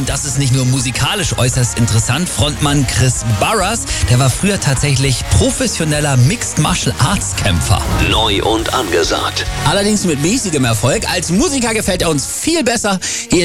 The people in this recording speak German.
Und das ist nicht nur musikalisch äußerst interessant. Frontmann Chris Barras, der war früher tatsächlich professioneller Mixed Martial Arts Kämpfer. Neu und angesagt. Allerdings mit mäßigem Erfolg. Als Musiker gefällt er uns viel besser. Hier